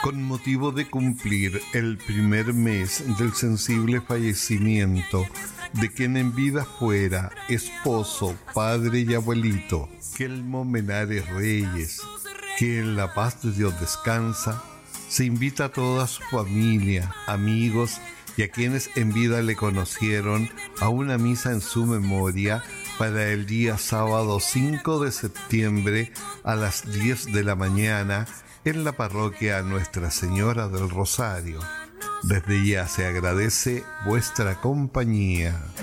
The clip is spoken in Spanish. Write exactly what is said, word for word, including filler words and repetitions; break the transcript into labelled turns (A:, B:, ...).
A: Con motivo de cumplir el primer mes del sensible fallecimiento de quien en vida fuera esposo, padre y abuelito, Kelmo Menares Reyes, que en la paz de Dios descansa, se invita a toda su familia, amigos y a quienes en vida le conocieron a una misa en su memoria para el día sábado cinco de septiembre a las diez de la mañana en la parroquia Nuestra Señora del Rosario. Desde ya se agradece vuestra compañía.